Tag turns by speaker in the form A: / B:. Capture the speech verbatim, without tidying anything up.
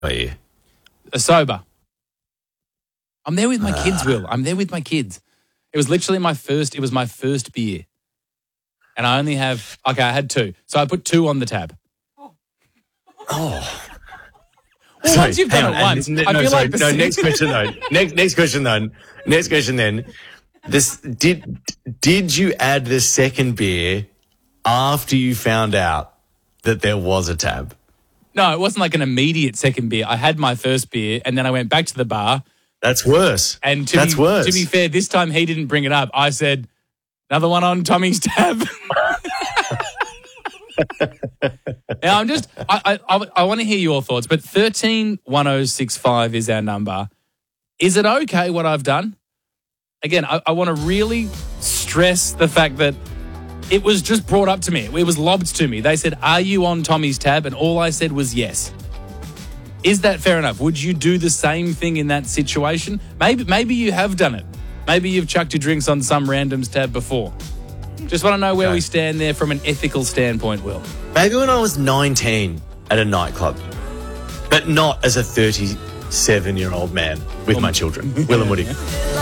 A: you?
B: A sober. I'm there with my uh. kids, Will. I'm there with my kids. It was literally my first, it was my first beer. And I only have, okay, I had two. So I put two on the tab.
A: Oh.
B: Well,
A: sorry,
B: once you've done it
A: on.
B: once,
A: And,
B: I
A: no,
B: feel
A: sorry,
B: like the
A: no. Next question though. Next, next question though. Next question then. This did did you add the second beer after you found out that there was a tab?
B: No, it wasn't like an immediate second beer. I had my first beer and then I went back to the bar.
A: That's worse.
B: And to
A: That's
B: be,
A: worse.
B: To be fair, this time he didn't bring it up. I said, another one on Tommy's tab. Now, I'm just, I, I, I want to hear your thoughts, but thirteen one oh six five is our number. Is it okay what I've done? Again, I, I want to really stress the fact that it was just brought up to me. It was lobbed to me. They said, are you on Tommy's tab? And all I said was yes. Is that fair enough? Would you do the same thing in that situation? Maybe, maybe you have done it. Maybe you've chucked your drinks on some random's tab before. Just want to know where okay. we stand there from an ethical standpoint, Will.
A: Maybe when I was nineteen at a nightclub, but not as a thirty-seven-year-old man with um, my children. Will and Woody.